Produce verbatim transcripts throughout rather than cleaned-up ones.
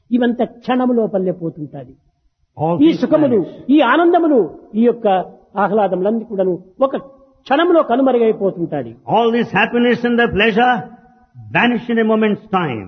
ఇవంత క్షణము లోపలే పోతుంటాది. All ఈ these సుఖములు, vanish. ఈ ఆనందములు, ఈ యొక్క ఆహ్లాదములన్నీ కూడాను ఒక క్షణంలో కనుమరుగైపోతుంటాది. All this happiness and the pleasure vanish in a moment's time.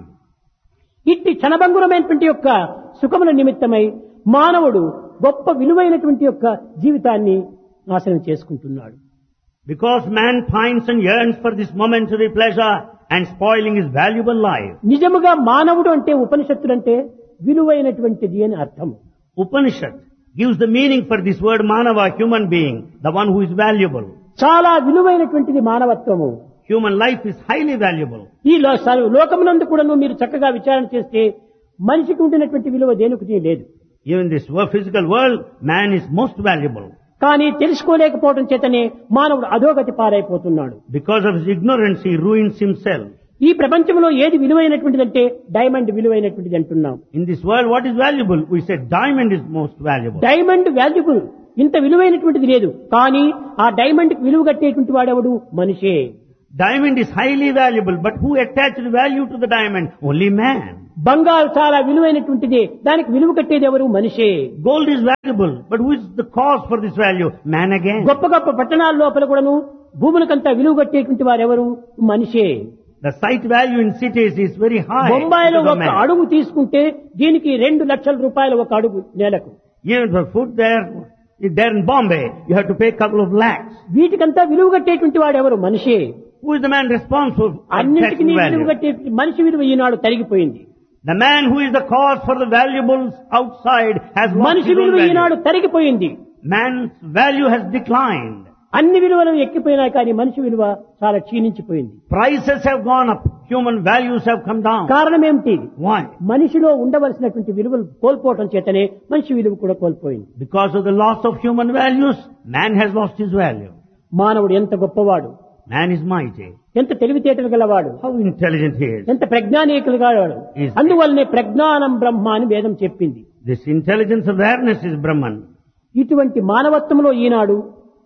ఇట్టి క్షణభంగురమైనటువంటి యొక్క సుఖముల నిమిత్తమై మానవుడు గొప్ప విలువైనటువంటి యొక్క జీవితాన్ని నాశనం చేసుకుంటున్నాడు. Because man pines and yearns for this momentary pleasure and spoiling his valuable life. నిజముగా మానవుడు అంటే ఉపనిషత్తులంటే విలువైనటువంటిది అని అర్థం. Upanishad gives the meaning for this word manava, human being, the one who is valuable. చాలా విలువైనటువంటిది మానవత్వము. Human life is highly valuable. ఈ లో- సర్వ- లోకమునందు కూడాను మీరు చక్కగా విచారణ చేస్తే మనిషికి ఉండినటువంటి విలువ దేనికి లేదు. Even in this wo- physical world, man is most valuable. కానీ తెలుసుకోలేకపోవడం చేతనే మానవుడు అధోగతి పారైపోతున్నాడు. Because of his ignorance, he ruins himself. ఈ ప్రపంచంలో ఏది విలువైనటువంటిదంటే డైమండ్ విలువైనటువంటిది అంటున్నాం. In this world, what is valuable? We say diamond is most valuable. Diamond valuable, ఇంత విలువైనటువంటిది లేదు. కానీ ఆ డైమండ్ కి విలువ కట్టేటువంటి వాడెవడు? మనిషే. Diamond is highly valuable, but who attached value to the diamond? Only man. బంగారు చాలా విలువైనటువంటిది, దానికి విలువ కట్టేది ఎవరు? మనిషే. Gold is valuable, but who is the cause for this value? Man again. గొప్ప గొప్ప పట్టణాల లోపల కూడాను భూములకంతా విలువ కట్టేటువంటి వారెవరు? మనిషే. The site value in cities is very high. బొంబాయిలో because of ఒక man. అడుగు తీసుకుంటే దీనికి రెండు లక్షల రూపాయలు ఒక అడుగు నేలకు. Even for food there, there in Bombay, you have to pay a couple of lakhs. వీటికంతా విలువ కట్టేటువంటి వాడు ఎవరు? మనిషే. Who is the man responsible for అన్నింటికి taxing విలువ value? కట్టే మనిషి విలువ ఈనాడు తరిగిపోయింది. The man who is the cause for the valuables outside has lost మనిషి his own విలువ ఈనాడు value. తరిగిపోయింది. Man's value has declined. అన్ని విలువలు ఎక్కిపోయినా కానీ మనిషి విలువ చాలా క్షీణించిపోయింది. Prices have gone up. Human values have come down. కారణం ఏమిటి? Why? మనిషిలో ఉండవలసినటువంటి విలువలు కోల్పోవటం చేతనే మనిషి విలువ కూడా కోల్పోయింది. Because of the loss of human values, man has lost his value. మానవుడు ఎంత గొప్పవాడు, Man is mighty. ఎంత తెలివితేటలు గలవాడు, How intelligent he is. ఎంత ప్రజ్ఞానీకులు గలవాడు. Is- అందువల్లనే ప్రజ్ఞానం బ్రహ్మ అని వేదం చెప్పింది. This intelligence awareness is Brahman. ఇటువంటి మానవత్వంలో ఈనాడు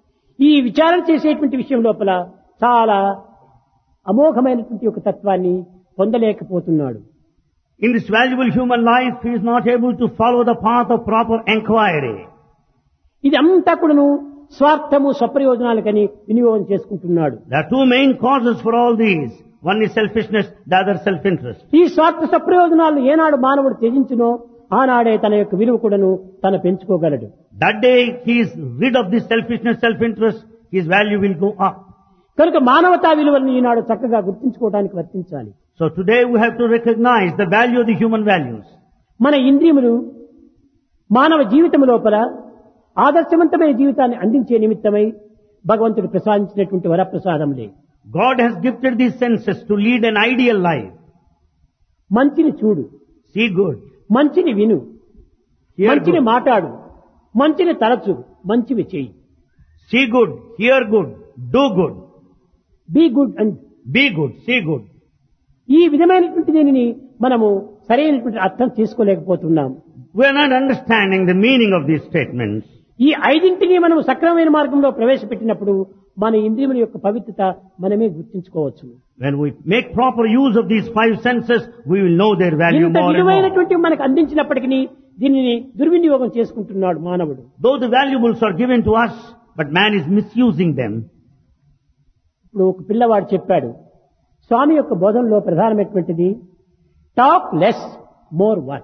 ఈ విచారణ చేసేటువంటి విషయం లోపల చాలా అమోఘమైనటువంటి ఒక తత్వాన్ని పొందలేకపోతున్నాడు. In this valuable human life, he is not able to follow the path of proper enquiry. ఇది అంతా కూడాను స్వార్థము స్వప్రయోజనాలకని వినియోగం చేసుకుంటున్నాడు. There are two main causes for all these. One is selfishness, the other self-interest. ఈ స్వార్థ స్వప్రయోజనాలను ఏనాడు మానవుడు త్యజించునో ఆనాడే తన యొక్క విలువ కూడాను తన పెంచుకోగలడు. That day he is rid of this selfishness, self-interest, his value will go up. కనుక మానవతా విలువలను ఈనాడు చక్కగా గుర్తించుకోవడానికి వర్తించాలి. So today we have to recognize the value of the human values. మన ఇంద్రియములు మానవ జీవితం లోపల ఆదర్శవంతమైన జీవితాన్ని అందించే నిమిత్తమై భగవంతుడు ప్రసాదించినటువంటి వరప్రసాదంలే. God has gifted these senses to lead an ideal life. మంచిని చూడు, See good, మంచిని విను, hear మంచిని good. మాట్లాడు, మంచిని తలచు, మంచివి చేయి. See good, hear good, do good, be good and be good, see good. ఈ విధమైనటువంటి దీనిని మనము సరైనటువంటి అర్థం చేసుకోలేకపోతున్నాం. We are not understanding the meaning of these statements. ఈ ఐదింటిని మనం సక్రమమైన మార్గంలో ప్రవేశపెట్టినప్పుడు మన ఇంద్రియముల యొక్క పవిత్రత మనమే గుర్తించుకోవచ్చు. When we make proper use of these five senses, we will know their value ఇంత more and more. విలువైనటువంటి మనకు అందించినప్పటికీ దీనిని దుర్వినియోగం చేసుకుంటున్నాడు మానవుడు. Though the valuables are given to us, but man is misusing them. ఇప్పుడు ఒక పిల్లవాడు చెప్పాడు, స్వామి యొక్క బోధనలో ప్రధానమైనటువంటిది talk less more work.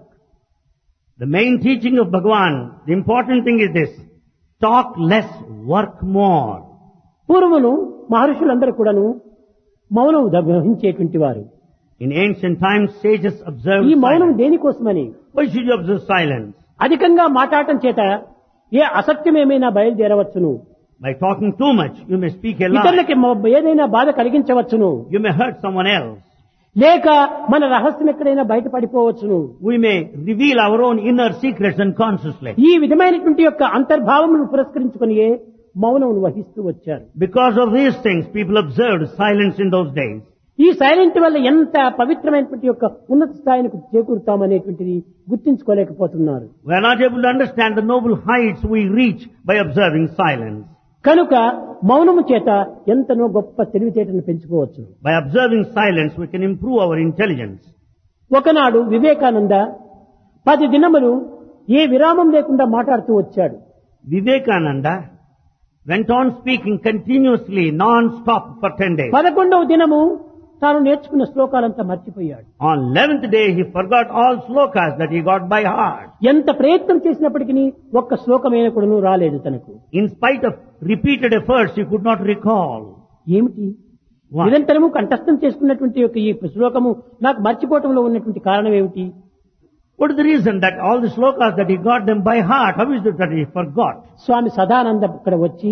The main teaching of Bhagavan, the important thing is this: talk less, work more. పూర్వమును మహర్షులందరూ కూడాను మౌనం వహించేటువంటి వారు. In ancient times, sages observed ఈ మౌనం silence. దేనికోసమని? Why should you observe silence? అధికంగా మాట్లాడటం చేత ఏ అసత్యమేమైనా బయలుదేరవచ్చును, By talking too much, you may speak a lie. ఇతరులకి మ- ఏదైనా బాధ కలిగించవచ్చును, You may hurt someone else. లేక మన రహస్యం ఎక్కడైనా బయటపడిపోవచ్చును. We may reveal our own inner secrets unconsciously. ఈ విధమైనటువంటి యొక్క అంతర్భావమును పురస్కరించుకుని మౌనం వహిస్తూ వచ్చారు. Because of these things, people observed silence in those days. ఈ సైలెంట్ వల్ల ఎంత పవిత్రమైనటువంటి యొక్క ఉన్నత స్థాయికి చేకూరుతామనేటువంటిది గుర్తించుకోలేకపోతున్నారు. We are not able to understand the noble heights we reach by observing silence. కనుక మౌనము చేత ఎంతనో గొప్ప తెలివితేటను పెంచుకోవచ్చు. By observing silence, we can improve our intelligence. ఒకనాడు వివేకానంద పది దినములు ఏ విరామం లేకుండా మాట్లాడుతూ వచ్చాడు. Vivekananda went on speaking continuously, non-stop for ten days. పదకొండవ దినము తాను నేర్చుకున్న శ్లోకాలంతా మర్చిపోయాడు. On eleventh day, he forgot all slokas that he got by heart. ఎంత ప్రయత్నం చేసినప్పటికీ ఒక్క శ్లోకమైన కూడాను రాలేదు తనకు. In spite of repeated efforts, he could not recall. ఏమిటి? Why? నిరంతరము కంఠస్థం చేసుకున్నటువంటి యొక్క ఈ శ్లోకము నాకు మర్చిపోవటంలో ఉన్నటువంటి కారణం ఏమిటి? What is the reason that all the slokas that he got them by heart, how is it that he forgot? స్వామి సదానంద ఇక్కడ వచ్చి,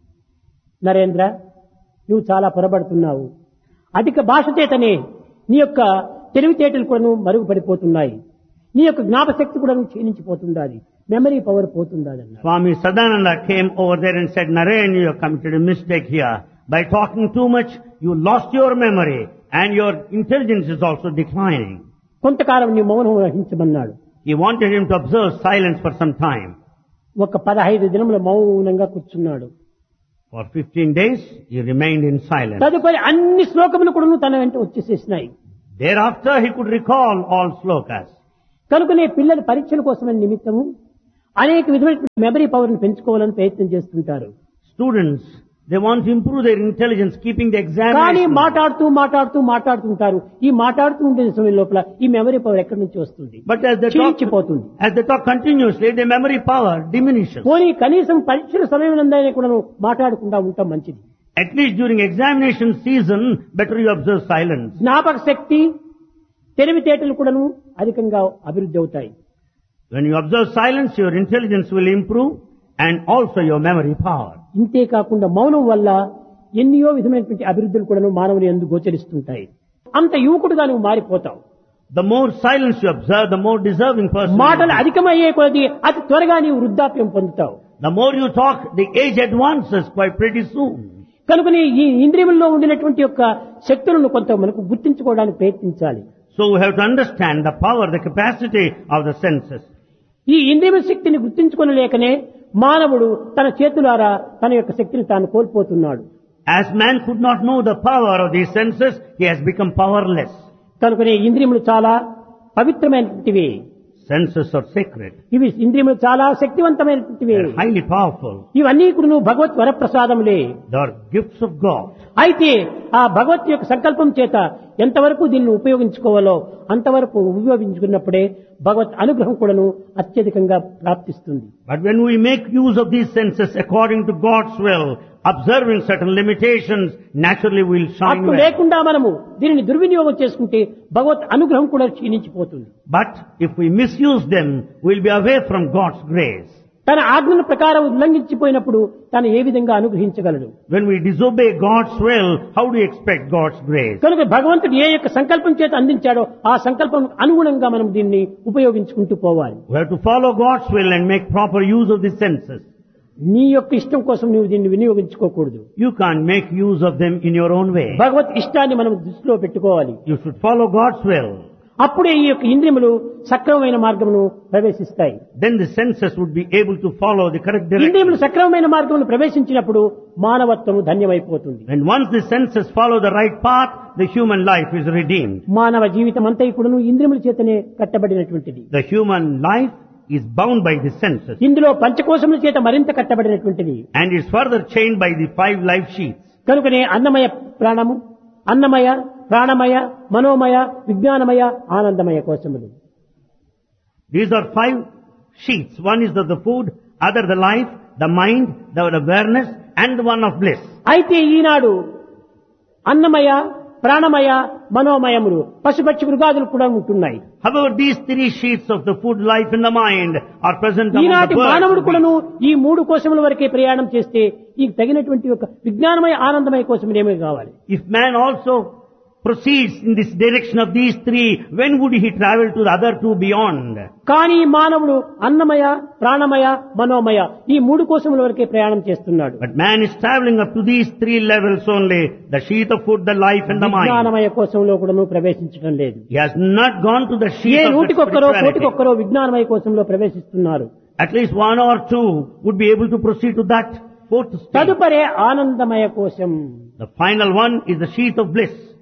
నరేంద్ర, నువ్వు చాలా పొరబడుతున్నావు. అధిక భాష చేతనే నీ యొక్క తెలివితేటలు కూడా మరుగుపడిపోతున్నాయి. నీ యొక్క జ్ఞాపశక్తి కూడా క్షీణించిపోతుండాలి. మెమరీ పవర్ పోతుండాలి అన్నారు. Swami Sadananda came over there and said, Naren, you have committed a mistake here. By talking too much, you lost your memory and your intelligence is also declining. కొంతకాలం నీ మౌనం వహించమన్నాడు. He wanted him to observe silence for some time. ఒక పదహైదు దినముల మౌనంగా కూర్చున్నాడు. For fifteen days, he remained in silence. తదుపరి అన్ని శ్లోకములు కూడా తన వెంట వచ్చేసేసినాయి. Thereafter, he could recall all slokas. కనుకనే పిల్లలు పరీక్షల కోసమని నిమిత్తము అనేక విధమైన మెమరీ పవర్ ని పెంచుకోవాలని ప్రయత్నం చేస్తుంటారు. Students, they want to improve their intelligence, keeping the కానీ examination. మాట్లాడుతూ మాట్లాడుతూ మాట్లాడుతుంటారు. ఈ మాట్లాడుతూ ఉండే సమయం లోపల ఈ మెమరీ పవర్ ఎక్కడి నుంచి వస్తుంది? But as they talk, క్షీణించిపోతుంది. as they talk continuously, their memory power diminishes. పోనీ కనీసం పరీక్షల సమయం నందైనా కూడా మాట్లాడకుండా ఉంటాం మంచిది. At least during examination season, better you observe silence. జ్ఞాపక శక్తి, తెలివితేటలు కూడాను అధికంగా అభివృద్ధి అవుతాయి. When you observe silence, your intelligence will improve and also your memory power. ఇంతే కాకుండా మౌనం వల్ల ఎన్నో విధమైనటువంటి అభివృద్ధులు కూడాను మానవుని యందు గోచరిస్తుంటాయి. అంత యువకుడుగా నువ్వు మారిపోతావు. The more silence you observe, the more deserving person you మాటలు become. అధికమయ్యే కొలది అతి త్వరగా నీవు వృద్ధాప్యం పొందుతావు. The more you talk, the age advances quite pretty soon. కనుకని ఈ ఇంద్రియముల్లో ఉండినటువంటి యొక్క శక్తులను కొంత మనకు గుర్తించుకోవడానికి ప్రయత్నించాలి. So we have to understand the power, the capacity of the senses. ఈ ఇంద్రియముల శక్తిని గుర్తించుకొనలేకనే మానవుడు తన చేతులారా తన యొక్క శక్తిని తాను కోల్పోతున్నాడు. As man could not know the power of these senses, he has become powerless. కనుకనే ఇంద్రియములు చాలా పవిత్రమైనటువంటివి. Senses are sacred. ఇవి ఇంద్రియములు చాలా శక్తివంతమైనటువంటివి. They are highly powerful. ఇవన్నీ కూడా భగవత్ వరప్రసాదములే. They are gifts of God. అయితే ఆ భగవత్ యొక్క సంకల్పం చేత ఎంతవరకు దీన్ని ఉపయోగించుకోవాలో అంతవరకు ఉపయోగించుకున్నప్పుడే భగవత్ అనుగ్రహం కూడాను అత్యధికంగా ప్రాప్తిస్తుంది. But when we make use of these senses according to God's will, observing certain limitations, naturally we will shine అట్లు well. లేకుండా మనము దీనిని దుర్వినియోగం చేసుకుంటే భగవత్ అనుగ్రహం కూడా క్షీణించిపోతుంది. But if we misuse them, we will be away from God's grace. తన ఆజ్ఞల ప్రకారం ఉల్లంఘించిపోయినప్పుడు తను ఏ విధంగా అనుగ్రహించగలడు? When we disobey God's will, how do you expect God's grace? కనుక భగవంతుడు ఏ యొక్క సంకల్పం చేత అందించాడో ఆ సంకల్పం అనుగుణంగా మనం దీన్ని ఉపయోగించుకుంటూ పోవాలి. We have to follow God's will and make proper use of the senses. నీ యొక్క ఇష్టం కోసం నువ్వు దీన్ని వినియోగించుకోకూడదు. You can't make use of them in your own way. భగవత్ ఇష్టాన్ని మనం దృష్టిలో పెట్టుకోవాలి. You should follow God's will. అప్పుడే ఈ యొక్క ఇంద్రియములు సక్రమమైన మార్గమును ప్రవేశిస్తాయి. Then the senses would be able to follow the correct ఇంద్రియములు direction. సక్రమమైన మార్గమును ప్రవేశించినప్పుడు మానవత్వము ధన్యమైపోతుంది. When once the senses follow the right path, the human life is redeemed. మానవ జీవితం అంతా కూడాను ఇంద్రియముల చేతనే కట్టబడినటువంటిది. The human life is bound by the senses ఇందులో పంచకోశముల చేత మరింత కట్టబడినటువంటిది. and is further chained by the five life sheaths. కనుకనే అన్నమయ ప్రాణము, అన్నమయ, ప్రాణమయ, మనోమయ, విజ్ఞానమయ, ఆనందమయ కోశములు. These are five sheaths. One is of the food, other the life, the mind, the awareness, and the one of bliss. అయితే ఈనాడు అన్నమయ, ప్రాణమయ, మనోమయములు పశుపక్షి మృగాదులు కూడా ఉంటున్నాయి. However, these three sheaths of the food, life, and the mind are present among ఈనాటి the మానవుడు birds. కూడాను ఈ మూడు కోశముల వరకే ప్రయాణం చేస్తే ఈ తగినటువంటి ఒక విజ్ఞానమయ ఆనందమయ కోశములు ఏమీ కావాలి? If man also proceeds in this direction of these three, when would he travel to the other two beyond? కానీ మానవుడు అన్నమయ, ప్రాణమయ, మనోమయ ఈ మూడు కోశముల వరకే ప్రయాణం చేస్తున్నాడు. But man is traveling up to these three levels only, the sheath of food, the life, and the mind. విజ్ఞానమయ కోశంలో కూడాను ప్రవేశించడం లేదు. He has not gone to the A sheath of the నూటికొక్కరో spirituality. కోటికొక్కరో విజ్ఞానమయ కోశంలో ప్రవేశిస్తున్నారు. At least one or two would be able to proceed to that fourth stage. తదుపరే ఆనందమయ కోశం. The final one is the sheath of bliss.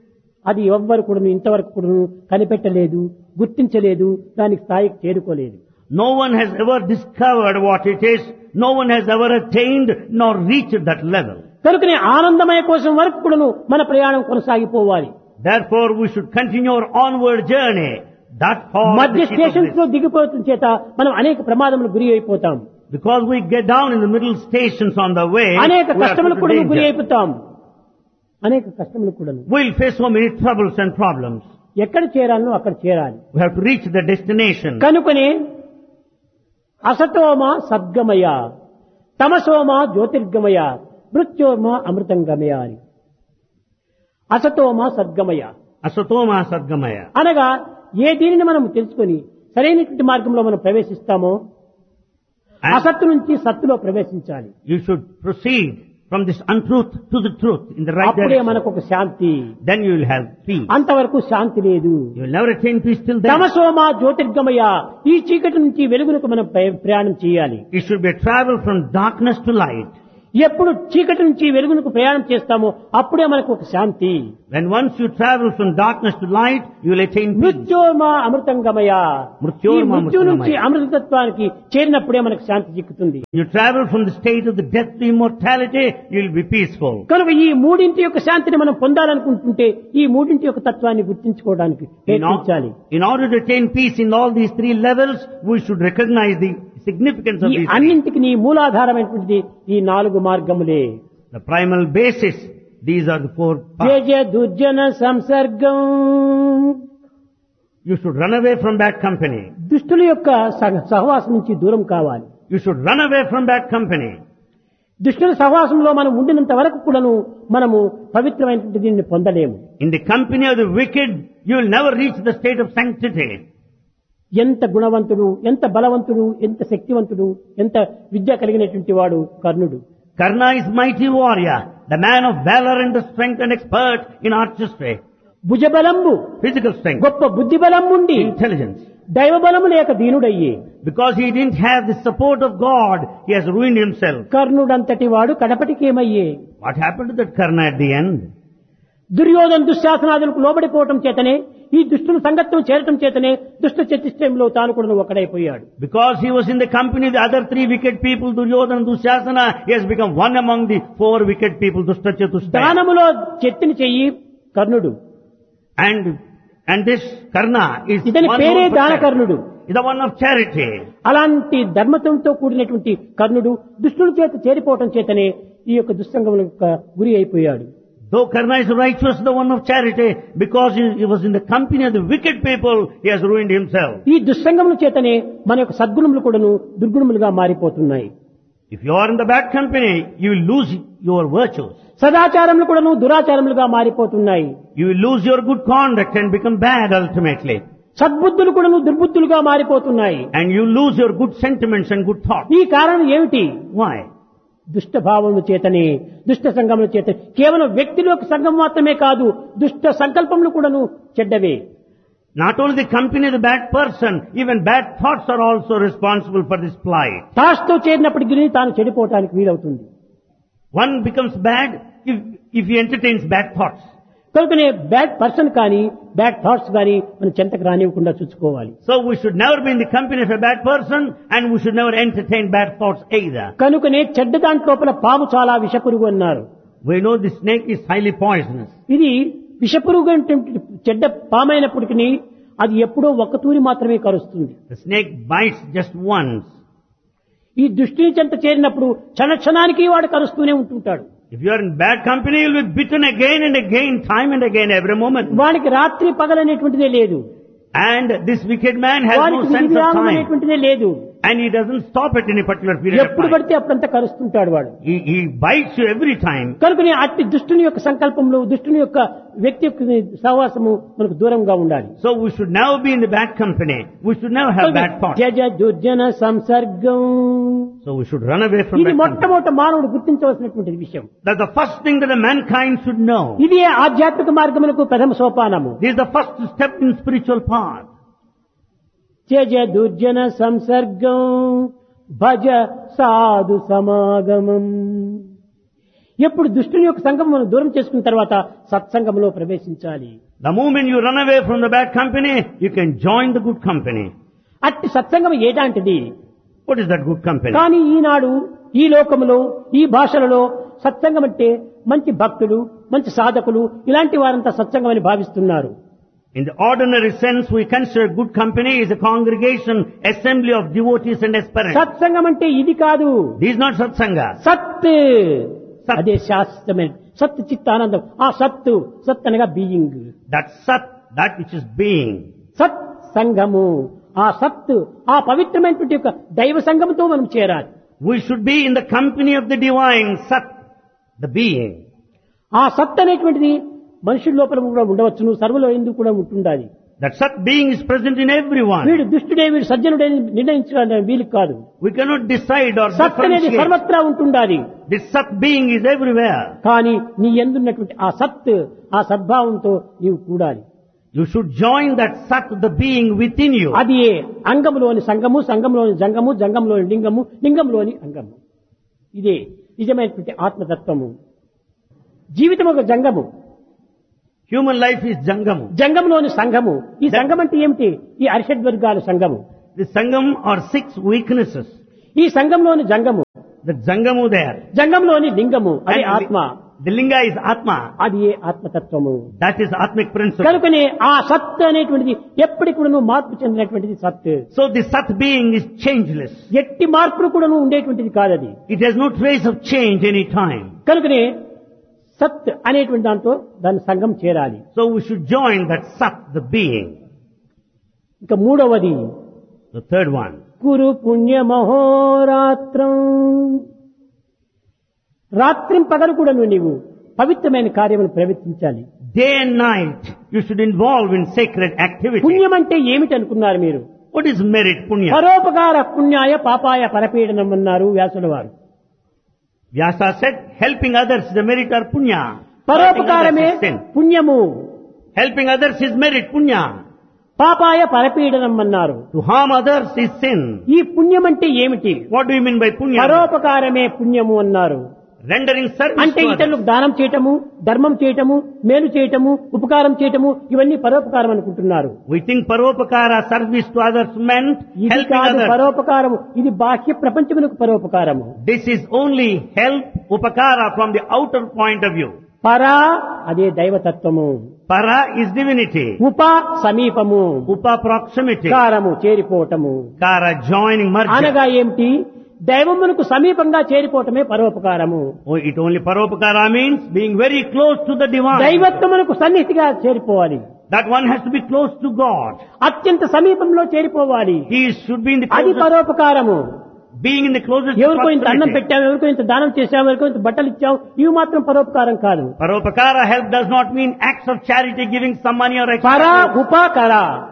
అది ఎవ్వరు కూడా ఇంతవరకు కూడా కనిపెట్టలేదు, గుర్తించలేదు, దానికి స్థాయికి చేరుకోలేదు. No one has ever discovered what it is. No one has ever attained nor reached that level. కనుకనే ఆనందమయ కోసం వరకు కూడాను మన ప్రయాణం కొనసాగిపోవాలి. Therefore, we should continue our onward journey. That far మధ్య the ship of stations bliss. లో దిగిపోతున్న చేత మనం అనేక ప్రమాదములకు గురి అయిపోతాం. Because we get down in the middle stations on the way, అనేక we are కష్టములకు put కూడా to గురి danger. అయిపోతాం. అనేక కష్టములకు కూడా We'll face so many troubles and problems. ఎక్కడ చేరాలనో అక్కడ చేరాలి. We have to reach the destination. కనుకనే అసతోమ సద్గమయ, తమసోమ జ్యోతిర్గమయ, మృత్యోర్మ అమృతంగమయ అని. అసతోమ సద్గమయ Asatoma Sadgamaya. అనగా ఏ దీనిని మనం తెలుసుకొని సరైనటువంటి మార్గంలో మనం ప్రవేశిస్తామో And అసత్తు నుంచి సత్తులో ప్రవేశించాలి. you should proceed from this untruth to the truth in the right అప్పుడే direction. మనకు ఒక శాంతి. Then you will have peace. అంతవరకు శాంతి లేదు. You will never attain peace till then. తమసోమ జ్యోతిర్గమయ, ఈ చీకటి నుంచి వెలుగునకు మనం ప్రయ- ప్రయాణం చేయాలి. It should be a travel from darkness to light. ఎప్పుడు చీకటి నుంచి వెలుగునకు ప్రయాణం చేస్తామో అప్పుడే మనకు ఒక శాంతి. When once you travel from darkness to light, you will attain peace. మృత్యోర్మ అమృతంగమయ, ఈ మృత్యోర్మ మృత్యు నుంచి అమృతంగమయ. అమృతత్వానికి చేరినప్పుడే మనకు శాంతి చిక్కుతుంది. You travel from the state of the death to immortality, you will be peaceful. కనుక ఈ మూడింటి యొక్క శాంతిని మనం పొందాలనుకుంటుంటే ఈ మూడింటి యొక్క తత్వాన్ని గుర్తించుకోవడానికి In, ప్రయత్నించాలి. or- in order to attain peace in all these three levels, we should recognize the significance of ఈ these three. అన్నింటికి నీ మూలాధారమైనటువంటిది ఈ నాలుగు మార్గములే. The primal basis, these are the four paths. Jaya దుర్జన సంసర్గం, You should run away from bad company. దుష్టుల యొక్క సహ- సహవాసం నుంచి దూరం కావాలి. You should run away from bad company. దుష్టుల సహవాసంలో మనం ఉండినంత వరకు కూడాను మనము పవిత్రమైనటువంటి దీనిని పొందలేము. In the company of the wicked, you will never reach the state of sanctity. ఎంత గుణవంతుడు, ఎంత బలవంతుడు, ఎంత శక్తివంతుడు, ఎంత విద్య కలిగినటువంటి వాడు కర్ణుడు. Karna is mighty warrior, the man of valor and the strength and expert in artistry, భుజబలంబు, physical strength, గొప్ప బుద్ధి బలం ఉండి intelligence. దైవ బలము లేక దీనుడయ్యి Because he didn't have the support of God, he has ruined himself. కర్ణుడంతటి వాడు కడపటికేమయ్యే. What happened to that Karna at the end? Duryodhana దుశ్శాసనాదులకు లోబడిపోవటం చేతనే, ఈ దుష్టుల సంగత్వం చేరటం చేతనే దుష్ట చతుష్టయంలో తాను కూడా ఒకడైపోయాడు. Because he was in the company of the other three wicked people, Duryodhana and Dusyasana, he has become one among the four wicked people, Dushta Chatushtaya. దానములో చెత్తిని చెయ్యి కర్ణుడు. And, and this Karna is ఇతని one పేరే known for దానకర్ణుడు. charity. Is the one of charity. అలాంటి ధర్మతంతో కూడినటువంటి కర్ణుడు దుష్టుల చేత చేరిపోవటం చేతనే ఈ యొక్క దుస్సంగముల యొక్క గురి అయిపోయాడు. Though Karna is righteous, the one of charity, because he, he was in the company of the wicked people, he has ruined himself. ఈ దుస్సంగముల చేతనే మన యొక్క సద్గుణములు కూడాను దుర్గుణములుగా మారిపోతున్నాయి. If you are in the bad company, you will lose your virtues. సదాచారములు కూడాను దురాచారములుగా మారిపోతున్నాయి. You will lose your good conduct and become bad ultimately. సద్బుద్ధులు కూడాను దుర్బుద్ధులుగా మారిపోతున్నాయి. And you lose your good sentiments and good thoughts. ఈ కారణం ఏమిటి? Why? దుష్ట భావముల చేతనే, దుష్ట సంఘముల చేత. కేవలం వ్యక్తుల యొక్క సంఘం మాత్రమే కాదు, దుష్ట సంకల్పములు కూడాను చెడ్డవే. Not only the company of the bad person, even bad thoughts are also responsible for this plight. తాష్తో చేరినప్పటికీ తాను చెడిపోవటానికి వీలవుతుంది. One becomes bad if, if he entertains bad thoughts. కనుకనే బ్యాడ్ పర్సన్ కానీ బ్యాడ్ థాట్స్ కానీ మనం చెంతకు రానివ్వకుండా చూసుకోవాలి. So we should never be in the company of a bad person, and we should never entertain bad thoughts either. కనుకనే చెడ్డ దాంట్లోపల పాము చాలా విషపురుగు అన్నారు. We know the snake is highly poisonous. ఇది విషపురుగు అంటే చెడ్డ పామైనప్పటికీ అది ఎప్పుడో ఒక్క తూరి మాత్రమే కరుస్తుంది. The snake bites just once. ఈ దృష్టిని చెంత చేరినప్పుడు క్షణ క్షణానికి వాడు కరుస్తూనే ఉంటుంటాడు. If you are in bad company, you will be bitten again and again, time and again, every moment. వానికి రాత్రి పగలనేటువంటిదే లేదు. And this wicked man has no వానికి sense of విరామం time. అనేటువంటిదే లేదు. And he doesn't stop at any particular period of ఎప్పుడు time. పడితే అప్పుడంతా కరుస్తుంటాడు వాడు. He, he bites you every time. కనుకనే అట్టి దుష్టుని యొక్క సంకల్పంలో, దుష్టుని యొక్క వ్యక్తి యొక్క సహవాసము మనకు దూరంగా ఉండాలి. So we should never be in the bad company. We should never have bad thoughts. జజ దుర్జన సంసర్గం. So we should run away from ఇది bad company. మొట్టమొదట మానవుడు గుర్తించవలసినటువంటి విషయం. That's the first thing that the mankind should know. ఇది ఆధ్యాత్మిక మార్గములకు ప్రథమ సోపానము. This is the first step in spiritual path. జజ దుర్జన సంసర్గం భజ సాధు సమాగమం. ఎప్పుడు దుష్టుని యొక్క సంగమం మనం దూరం చేసుకున్న తర్వాత సత్సంగంలో ప్రవేశించాలి. The moment you run away from the bad company, you can join the good company. అట్టి సత్సంగం ఏదాంటిది? What is that good company? కానీ ఈనాడు ఈ లోకములో ఈ భాషలలో సత్సంగం అంటే మంచి భక్తులు, మంచి సాధకులు, ఇలాంటి వారంతా సత్సంగం అని భావిస్తున్నారు. In the ordinary sense, we consider good company is a congregation, assembly of devotees and aspirants. సత్సంగం అంటే ఇది కాదు. This is not satsanga. సత్ సత్. అదే శాస్త్రమైన సత్ చిత్తానందం. ఆ సత్తు సత్ అనగా being. That sat, that which is being. సత్ సంగము, ఆ సత్తు ఆ పవిత్రమైనటువంటి యొక్క దైవ సంగముతో మనం చేరాలి. We should be in the company of the divine sat, the being. ఆ సత్ అనేటువంటిది మనుషుల లోపల కూడా ఉండవచ్చును, సర్వలో ఎందుకు కూడా ఉంటుండాలి. That sat being is present in everyone. వీడు దుష్టుడే వీడు సజ్జనుడే నిర్ణయించడానికి వీలు కాదు. We cannot decide or సత్ అనేది differentiate. సర్వత్రా ఉంటుండాలి. This sat being is everywhere. కానీ నీ యందున్నటువంటి ఆ సత్ ఆ సద్భావంతో నీవు కూడాలి. You should join that sat, the being within you. అది అంగంలోని సంగము, సంగంలోని జంగము, జంగంలోని లింగము, లింగంలోని అంగము. ఇదే నిజమైనటువంటి ఆత్మతత్వము. జీవితం ఒక జంగము, Human life is jangamu. జంగంలోని సంఘము. ఈ సంఘం అంటే ఏమిటి? ఈ అరిషడ్వర్గాల సంఘము. The sangam are six weaknesses. ఈ సంఘంలోని జంగము, The jangamu there. జంగంలోని లింగము అది And ఆత్మ. the, the linga is atma. అది ఏ ఆత్మతత్వము. That is atmic principle. కనుకనే ఆ సత్ అనేటువంటిది ఎప్పటికి కూడా మార్పు చెందినటువంటిది సత్. So the sat being is changeless. ఎట్టి మార్పులు కూడా ఉండేటువంటిది కాదది. It has no trace of change any time. కనుకనే సత్ అనేటువంటి దాంతో దాని సంఘం చేరాలి. So we should join that sat, the being. ఇక మూడవది The third one. కురు పుణ్య మహోరాత్రం. రాత్రిం పగలు కూడా నీవు పవిత్రమైన కార్యములు ప్రవర్తించాలి. Day and night you should involve in sacred activity. పుణ్యం అంటే ఏమిటి అనుకున్నారు మీరు? What is merit, punya? పరోపకార పుణ్యాయ పాపాయ పరపీడనం అన్నారు వ్యాసుల వారు. Vyasa said, helping others is a merit or punya. Hurting పరోపకారమే others is sin. పుణ్యము, Helping others is merit, punya. పాపాయ పరపీడనం అన్నారు. To harm others is sin. ఈ పుణ్యం అంటే ఏమిటి? What do you mean by punya? పరోపకారమే పుణ్యము అన్నారు. Rendering service అంటే to others. ఇతరులకు దానం చేయటము, ధర్మం చేయటము, మేలు చేయటము, ఉపకారం చేయటము, ఇవన్నీ పరోపకారం అనుకుంటున్నారు. We think paropakara, service to others meant ఇది helping కాదు others. పరోపకారము, ఇది బాహ్య ప్రపంచమునకు పరోపకారము. This is only help, upakara from the outer point of view. పరా అదే దైవతత్వము, Para is divinity. ఉప సమీపము, Upa proximity. కారము చేరిపోవటము. Kara joining, merger. అనగా ఏమిటి? దైవమునకు సమీపంగా చేరిపోవటమే పరోపకారము. Oh, it only paropakara means being very close to the divine. దైవత్వమునకు సన్నిహితిగా చేరిపోవాలి. That one has to be close to God. అత్యంత సమీపంలో చేరిపోవాలి. He should be in the అది closest, పరోపకారము. being in the closest ఎవరికో ఇంత అన్నం proximity. పెట్టాము, ఎవరికో ఇంత దానం చేశాము, ఎవరికో ఇంత బట్టలు ఇచ్చాము, ఇవి మాత్రం పరోపకారం కాదు. Paropakara help does not mean acts of charity, giving some money or extra. పరా ఉపకర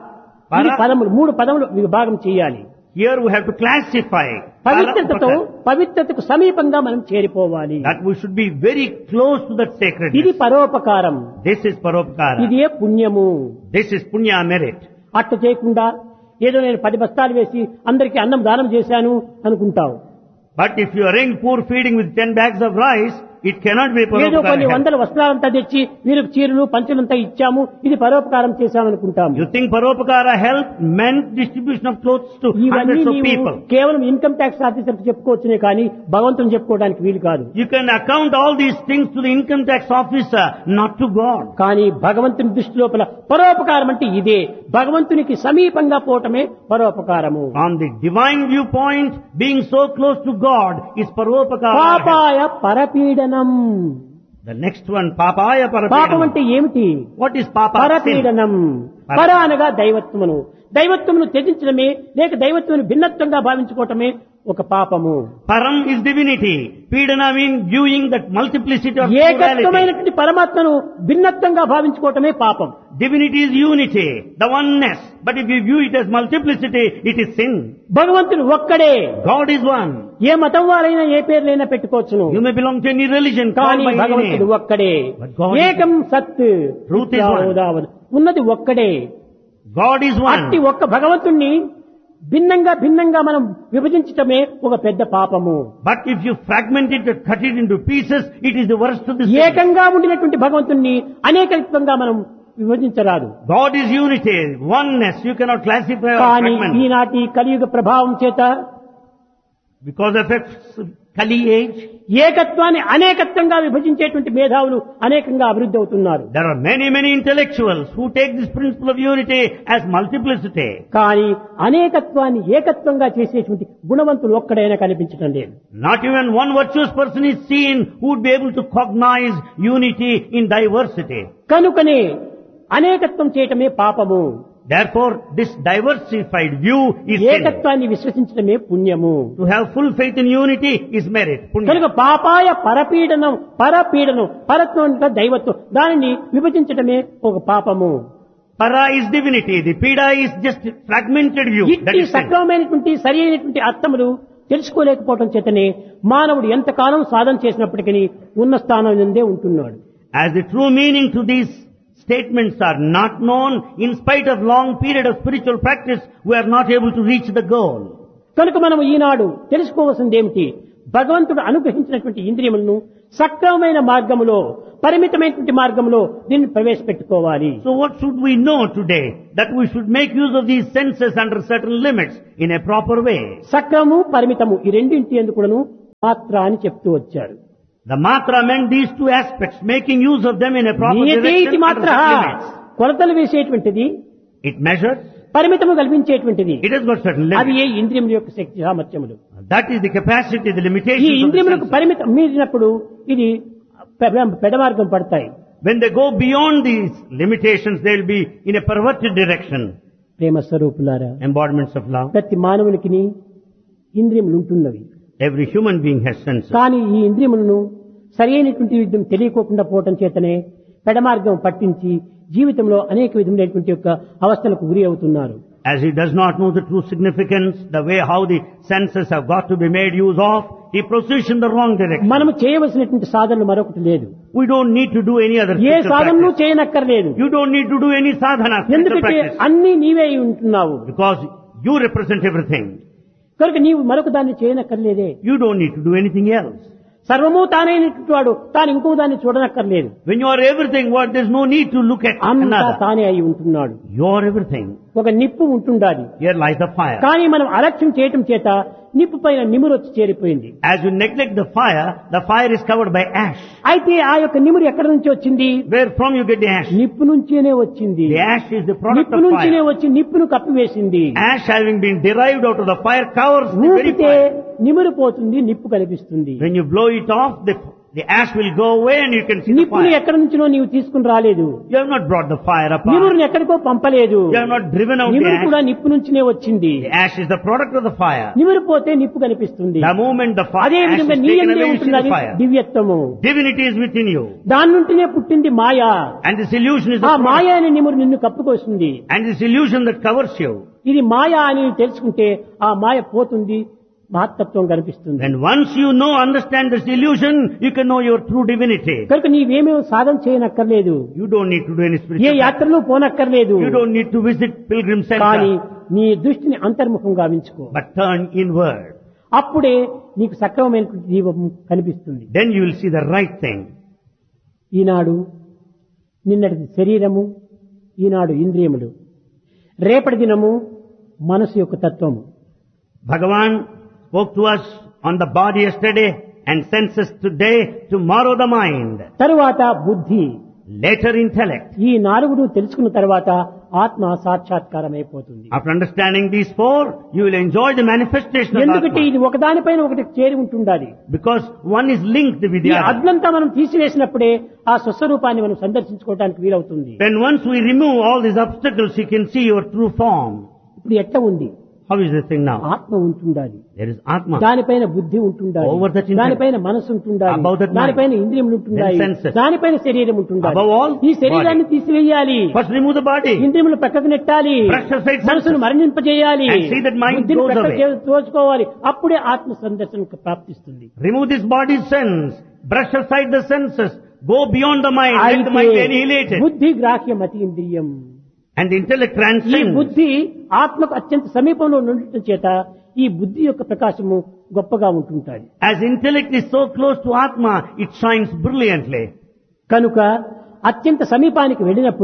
పర. ఇది పదములు, మూడు పదములు విభాగం చేయాలి. Here we have to classify. Para, పవిత్రతతో upakara. పవిత్రతకు సమీపంగా మనం చేరిపోవాలి. That we should be very close to that ఇది sacredness. పరోపకారం, This is paropakara. ఇది ఏ పుణ్యము. This is punya merit. అట్లా చేయకుండా ఏదో నేను పది బస్తాలు వేసి అందరికీ అన్నం దానం చేశాను అనుకుంటావు. But if you arrange poor feeding with ten bags of rice, it cannot be ఏదో కొన్ని paropakara. వందల వస్త్రాలంతా తెచ్చి వీరికి చీరలు పంచులంతా ఇచ్చాము, ఇది పరోపకారం చేశామనుకుంటాము. You think paropakara help meant distribution of clothes to ఇవన్నీ hundreds of నీవు people. కేవలం ఇన్కమ్ ట్యాక్స్ ఆఫీసర్ చెప్పుకోవచ్చునే కానీ భగవంతుని చెప్పుకోవడానికి వీలు కాదు. You can account all these things to the income tax officer, not to God. కానీ భగవంతుని దృష్టి లోపల పరోపకారం అంటే ఇదే. భగవంతునికి సమీపంగా పోవటమే పరోపకారము. From the divine viewpoint, being so close to God is paropakara. పాపాయ పరపీడనం. The next one, papaya పాపం parapedanam. అంటే ఏమిటి? What is papa? Sin. పరపీడనం. పర అనగా దైవత్వమును, దైవత్వమును త్యజించడమే లేక దైవత్వమును భిన్నత్వంగా భావించుకోవటమే ఒక పాపము. Param is divinity. Pidana means viewing that multiplicity of plurality. ఏకత్వమైనటువంటి పరమాత్మను భిన్నత్వంగా భావించుకోవటమే పాపం. Divinity is unity, the oneness. But if you view it as multiplicity, it is sin. భగవంతుడు ఒక్కడే. God is one. ఏ మతం వారైనా ఏ పేర్లైనా పెట్టుకోవచ్చును, You may belong to any religion, called కానీ by any భగవంతుడు name. ఒక్కడే. But God is- ఏకం సత్ Truth is one. ఉదావదు. ఉన్నది ఒక్కడే. God is అట్టి one. ఒక్క భగవంతుణ్ణి భిన్నంగా భిన్నంగా మనం విభజించటమే ఒక పెద్ద పాపము. But if you fragment it and cut it into pieces, it is the worst of the sin. ఏకంగా ఉండినటువంటి భగవంతుణ్ణి అనేకత్వంగా మనం విభజించరాదు. God is unity, oneness. You cannot classify or కానీ fragment. ఈనాటి కలియుగ ప్రభావం చేత Because of its Kali age, ఏకత్వాన్ని అనేకత్వంగా విభజించేటువంటి మేధావులు అనేకంగా అభివృద్ధి అవుతున్నారు. there are many, many intellectuals who take this principle of unity as multiplicity. కానీ అనేకత్వాన్ని ఏకత్వంగా చేసేటువంటి గుణవంతులు ఒక్కడైనా కనిపించడం లేదు. Not even one virtuous person is seen who would be able to cognize unity in diversity. కనుకనే అనేకత్వం చేయటమే పాపము, Therefore, this diversified view is sin. ఏకత్వాన్ని విశ్వసించడమే పుణ్యము. To have full faith in unity is merit. కనుక Punya. పాపాయ పరపీడనం పరపీడనం పరత్వం అంటే దైవత్వం, దానిని విభజించడమే ఒక పాపము. Para is divinity. The Pida is just fragmented view. That ఇట్టి is sin. సక్రమమైనటువంటి సరి అయినటువంటి అర్థములు తెలుసుకోలేకపోవడం చేతనే మానవుడు ఎంతకాలం సాధన చేసినప్పటికీ ఉన్న స్థానం నుండే ఉంటున్నాడు. As the true meaning to these statements are not known, in spite of long period of spiritual practice, we are not able to reach the goal. కనుక మనం ఈనాడు తెలుసుకోవాల్సింది ఏమిటి? భగవంతుడు అనుగ్రహించినటువంటి ఇంద్రియములను సక్రమమైన మార్గములో, పరిమితమైనటువంటి మార్గంలో దీన్ని ప్రవేశపెట్టుకోవాలి. So what should we know today? That we should make use of these senses under certain limits in a proper way. సక్రము పరిమితము ఈ రెండింటి ఎందుకును మాత్ర అని చెప్తూ వచ్చారు. The matra meant these two aspects, making use of them in a proper నియతేతి direction under మాత్ర certain limits. కొలతలు వేసేటువంటిది, It measures, పరిమితము కల్పించేటువంటిది. it has got certain అది limits. ఏ ఇంద్రియముల యొక్క శక్తి సామర్థ్యములు. That is the capacity, the ఈ limitations of the ఇంద్రియములకు senses. పరిమితం మీరినప్పుడు ఇది పెడ- పెడమార్గం పడతాయి. When they go beyond these limitations, they will be in a perverted direction. ప్రేమ స్వరూపులారా, Embodiments of love. ప్రతి మానవునికి ఇంద్రియములు ఉంటున్నవి. Every human being has senses. కానీ ఈ ఇంద్రియములను సరి అయినటువంటి విధం తెలియకోకుండా పోవటం చేతనే పెడమార్గం పట్టించి జీవితంలో అనేక విధములైనటువంటి యొక్క అవస్థలకు గురి అవుతున్నారు. As he does not know the true significance, the way how the senses have got to be made use of, he proceeds in the wrong direction. మనము చేయవలసినటువంటి సాధనలు మరొకటి లేదు. We don't need to do any other A spiritual సాధనలు practice. చేయనక్కర్లేదు. You don't need to do any sadhana, spiritual ఎందుకంటే practice. అన్ని నీవే అయి ఉంటున్నావు. Because you represent everything. కనుక నీవు మరొక దాన్ని చేయనక్కర్లేదే. You don't need to do anything else. సర్వము తానైనటువంటి వాడు తాను ఇంకో దాన్ని చూడనక్కర్లేదు. When you are everything, what there's no need to look at అంతా another. తానే అయి ఉంటున్నాడు. You are everything. ఒక నిప్పు ఉంటుండాలి. Here lies the fire. కానీ మనం అలక్ష్యం చేయటం చేత నిప్పు పైన నిమురు వచ్చి చేరిపోయింది. As you neglect the fire, the fire is covered by ash. అయితే ఆ యొక్క నిమురు ఎక్కడి నుంచి వచ్చింది? Where from you get the ash? నిప్పు నుంచేనే వచ్చింది. The ash is the product నిప్పు of నుంచినే fire. వచ్చి నిప్పును కప్పివేసింది. Ash having been derived out of the fire covers the very ఊపితే fire. నిమురు పోతుంది, నిప్పు కనిపిస్తుంది. When you blow it off, the, the ash will go away and you can see the నిప్పును fire. ఎక్కడి నుంచినో నీవు తీసుకుని రాలేదు. You have not brought the fire apart. నిమురుని ఎక్కడికో పంపలేదు. You have not driven out the నిమురు కూడా ash. నిప్పు నుంచినే వచ్చింది. The ash is the product of the fire. నిమురు పోతే నిప్పు కనిపిస్తుంది. The moment the fire అదే ash is విధంగా నీ taken యందే away, you see ఉంటుంది the అది fire. దివ్యత్వము. Divinity is within you. దాని నుండినే పుట్టింది మాయ. And this illusion is ఆ the మాయ product. అనే నిమురు నిన్ను కప్పుకొస్తుంది. And this illusion that covers you. ఇది మాయ అని తెలుసుకుంటే ఆ మాయ పోతుంది, మహత్తత్వం కనిపిస్తుంది. And once you know, understand this illusion, you can know your true divinity. కనుక నీవేమేమో సాధన చేయనక్కర్లేదు. You don't need to do any A spiritual practice. యాత్రలు పోనక్కర్లేదు. You don't need to visit pilgrim కానీ center. నీ దృష్టిని అంతర్ముఖం గావించుకో. But turn inward. అప్పుడే నీకు సక్రమమైనటువంటి జీవం కనిపిస్తుంది. Then you will see the right thing. ఈనాడు నిన్నటి శరీరము, ఈనాడు ఇంద్రియములు, రేపటి దినము మనసు యొక్క తత్వము. Bhagavan spoke to us on the body yesterday and senses today, tomorrow the mind, తరువాత బుద్ధి, later intellect. ఈ నాలుగును తెలుసుకున్న తర్వాత ఆత్మ సాక్షాత్కారం అయిపోతుంది. After understanding these four, you will enjoy the manifestation of ఎందుకంటే Atma. ఇది ఒకదానిపైన ఒకటి చేరి ఉంటుండాలి. Because one is linked with ఈ the other. అగ్నంతా మనం తీసివేసినప్పుడే ఆ స్వస్వరూపాన్ని మనం సందర్శించుకోవడానికి వీలవుతుంది. When once we remove all these obstacles, you can see your true form. ఇప్పుడు ఎట్లా ఉంది? How is this thing now? ఆత్మ ఉంటుండాలి, There is Atma. దానిపైన బుద్ధి ఉంటుండాలి, Over that intellect. దానిపైన మనసు ఉంటుండాలి, Above that mind. దానిపైన ఇంద్రియములు ఉంటుండాలి, Then senses. దానిపైన శరీరం ఉంటుండాలి. Above all, ఈ శరీరాన్ని తీసివేయాలి, First remove the body. ఇంద్రియములు పక్కకు నెట్టాలి, Brush aside senses. మనసును మరణింపజేయాలి, And see that mind బుద్ధిని goes పక్కకు away. చే- తోచుకోవాలి. అప్పుడే ఆత్మ సందర్శనకు ప్రాప్తిస్తుంది. Remove this body's sense. Brush aside the senses. Go beyond the mind. Let the అయితే mind annihilate it. బుద్ధి గ్రాహ్యమతి ఇంద్రియం. And the intellect ఈ transcends. బుద్ధి ఆత్మకు అత్యంత సమీపంలో ఉండటం చేత ఈ బుద్ధి యొక్క ప్రకాశము గొప్పగా ఉంటుంటాయి. As intellect is so close to Atma, it shines brilliantly. కనుక అత్యంత సమీపానికి వెళ్ళినప్పుడు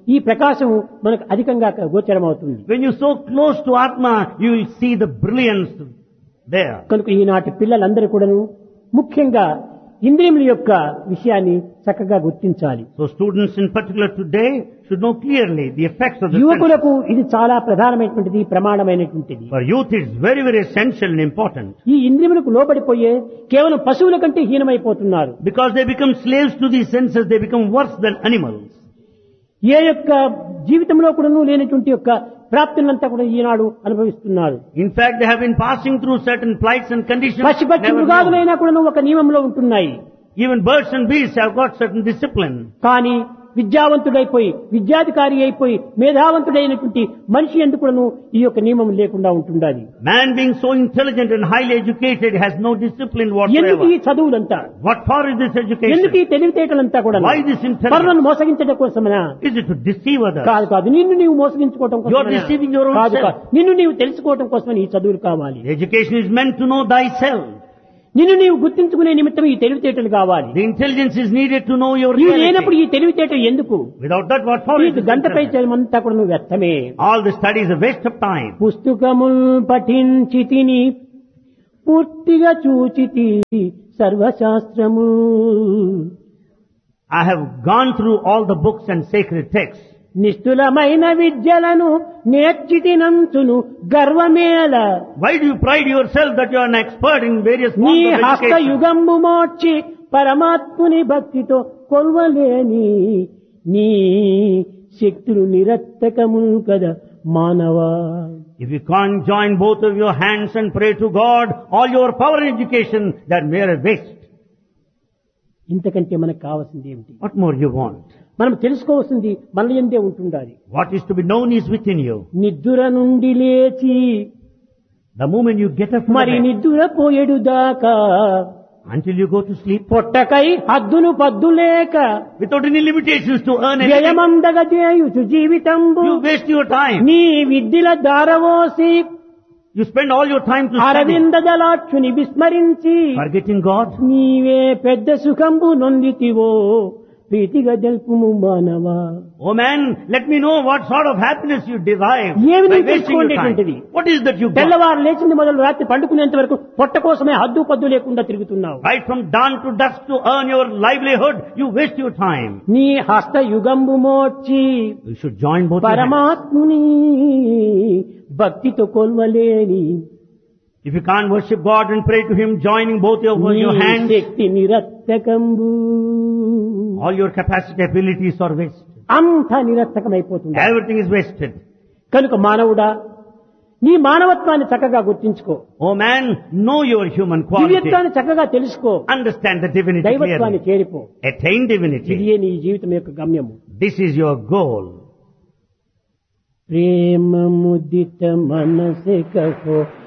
ఈ ప్రకాశం మనకు అధికంగా గోచరమవుతుంది. When you're so close to Atma, you will see the brilliance there. కనుక ఈనాటి పిల్లలందరూ కూడాను ముఖ్యంగా ఇంద్రియముల యొక్క విషయాన్ని చక్కగా గుర్తించాలి. So students in particular today should know clearly the effects of the senses. యువకులకు ఇది చాలా ప్రధానమైనటువంటిది, ప్రమాణమైనటువంటిది. For youth it's very very essential and important. ఈ ఇంద్రియములకు లోబడిపోయే కేవలం పశువుల కంటే హీనమైపోతున్నారు. Because they become slaves to these senses, they become worse than animals. ఏ యొక్క జీవితంలో కూడాను లేనటువంటి యొక్క ప్రాప్తులంతా కూడా ఈనాడు అనుభవిస్తున్నారు. In fact, they have been passing through certain plights and conditions. పశు పక్షి never known. మృగాదులైనా కూడాను ఒక నియమంలో ఉంటున్నాయి. Even birds and beasts have got certain discipline. కానీ విద్యావంతుడైపోయి విద్యాధికారి అయిపోయి మేధావంతుడైనటువంటి మనిషి ఎందుకు కూడాను ఈ యొక్క నియమం లేకుండా ఉంటుండాలి. Man being so intelligent and highly educated has no discipline ఎందుకు whatsoever. ఈ చదువులంతా, What for is this ఎందుకు education? ఈ తెలివితేటలంతా కూడా Why this intelligence? పరులను మోసగించడం కోసమనా? Is it to deceive others? కాదు కాదు, నిన్ను నీవు మోసగించుకోవడం You are కోసమనా? deceiving your own కాదు self. కాదు, నిన్ను నీవు తెలుసుకోవడం కోసమని ఈ చదువులు కావాలి. The education is meant to know thyself. నిన్ను నీవు గుర్తించుకునే నిమిత్తం ఈ తెలివితేటలు కావాలి. The intelligence is needed to know your నీవు reality. లేనప్పుడు ఈ తెలివితేటలు ఎందుకు? Without that, what for ఈ is this గంటపై intelligence? చేయమంతా కూడా నువ్వు వ్యర్థమే. All the study is a waste of time. పుస్తకముల్ పఠించితిని పూర్తిగా చూచితి సర్వశాస్త్రము. I have gone through all the books and sacred texts. నిష్ఠులమైన విద్యలను నేర్చితినంచును గర్వమేల. Why do you pride yourself that you are an expert in various నీ forms of హస్త education? యుగంబు మోర్చి పరమాత్ముని భక్తితో కొల్వలేని నీ శక్తులు నిరత్తకములు కదా మానవా. If you can't join both of your hands and pray to God, all your power and education, that mere waste. ఇంతకంటే మనకు కావాల్సింది ఏమిటి? What more you want? మనం తెలుసుకోవాల్సింది మన యందే ఉంటుండాలి. What is to be known is within you. నిద్ర నుండి లేచి The moment you get up from మరి the bed, నిద్ర పోయేడు దాకా until you go to sleep, పొట్టకై హద్దును పద్దులేక without any limitations to earn anything, వ్యయమందగ చేయుచు జీవితంబు you waste your time. నీ విద్యల దారవోసి You spend all your time to study, Aravinda దళాక్షుని విస్మరించి forgetting God. నీవే పెద్ద సుఖంబు నొందితివో ప్రీతిగా తెలుపుము మానవా. Oh man, let me know what sort of happiness you derive ఏమి by నీవు wasting your తెలుసుకోండి? time. What is that you got? తెల్లవారు లేచింది మొదలు రాత్రి పండుకునేంత వరకు పొట్ట కోసమే హద్దు పద్దు లేకుండా తిరుగుతున్నావు. Right from dawn to dusk to earn your livelihood, you waste your time. నీ హస్త యుగంబు మోర్చి You should join both your hands. పరమాత్ముని భక్తితో కొల్వలేని If you can't worship God and pray to Him, joining both your, నీ your hands, Shakti నిరత్తకంబు all your capacity, abilities are wasted. అంత నిరత్తకమైపోతుంది. Everything is wasted. కనుక మానవుడా, నీ మానవత్వాన్ని చక్కగా గుర్తించుకో. Oh man, know your human quality. దివ్యత్వాన్ని చక్కగా తెలుసుకో. Understand the divinity దైవత్వాన్ని clearly. చేరిపో. Attain divinity. ఇదే నీ జీవితం యొక్క గమ్యము. This is your goal. ప్రేమ ముదిత మనసే కహో